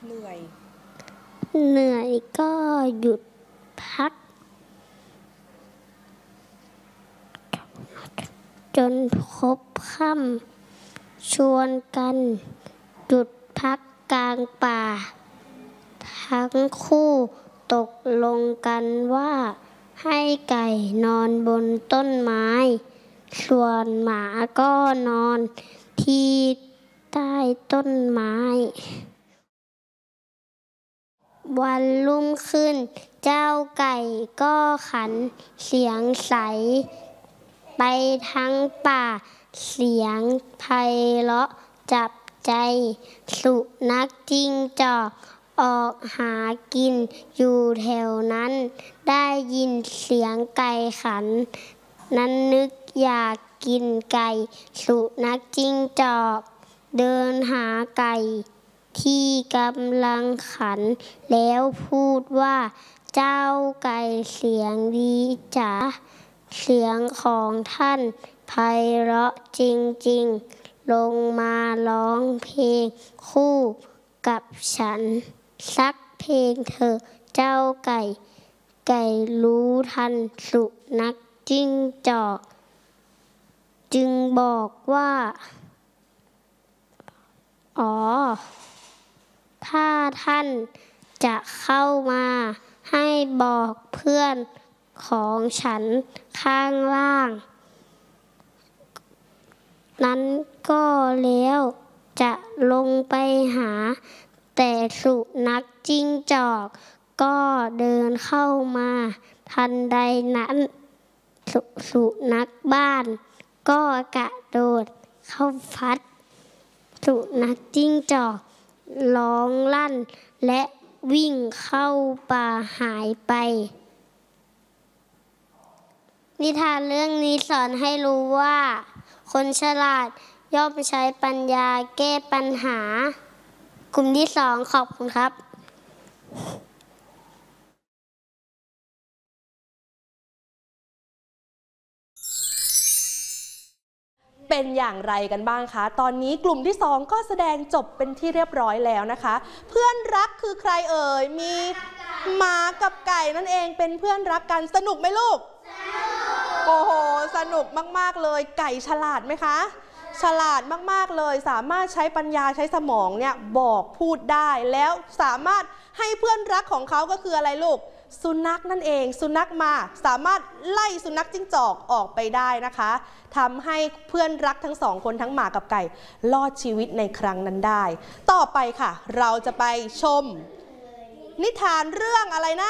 เหนื่อยก็หยุดพักจนพบค่ำชวนกันหยุดพักกลางป่าทั้งคู่ตกลงกันว่าให้ไก่นอนบนต้นไม้ส่วนหมาก็นอนที่ใต้ต้นไม้วันรุ่งขึ้นเจ้าไก่ก็ขันเสียงใสไปทั้งป่าเสียงไพเราะจับใจสุนัขจิ้งจอกออกหากินอยู่แถวนั้นได้ยินเสียงไก่ขันนั้นนึกอยากกินไก่สุนัขจิ้งจอกเดินหาไก่ที่กำลังขันแล้วพูดว่าเจ้าไก่เสียงดีจ๋าเสียงของท่านไพเราะจริงๆลงมาร้องเพลงคู่กับฉันสักเพลงเถอะเจ้าไก่รู้ทันสุนัขจิ้งจอกจึงบอกว่าอ๋อถ้าท่านจะเข้ามาให้บอกเพื่อนของฉันข้างล่างนั้นก็แล้วจะลงไปหาแต่สุนัขจิ้งจอกก็เดินเข้ามาทันใดนั้นสุนัขบ้านก็กระโดดเข้าฟัดสุนัขจิ้งจอกร้องลั่นและวิ่งเข้าป่าหายไปนิทานเรื่องนี้สอนให้รู้ว่าคนฉลาดย่อมใช้ปัญญาแก้ปัญหากลุ่มที่2ขอบคุณครับเป็นอย่างไรกันบ้างคะตอนนี้กลุ่มที่2ก็แสดงจบเป็นที่เรียบร้อยแล้วนะคะเพื่อนรักคือใครเอ่ยมีหมากับไก่นั่นเองเป็นเพื่อนรักกันสนุกไหมลูกโอ้โหสนุกมากๆเลยไก่ฉลาดไหมคะฉลาดมากๆเลยสามารถใช้ปัญญาใช้สมองเนี่ยบอกพูดได้แล้วสามารถให้เพื่อนรักของเขาก็คืออะไรลูกสุนัขนั่นเองสุนัขมาสามารถไล่สุนัขจิ้งจอกออกไปได้นะคะทำให้เพื่อนรักทั้ง2คนทั้งหมากับไก่รอดชีวิตในครั้งนั้นได้ต่อไปค่ะเราจะไปชมนิทานเรื่องอะไรนะ